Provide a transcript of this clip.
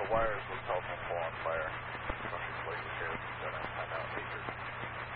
wires of the telephone pole on fire. Something's like the sheriff said, I'm out acres.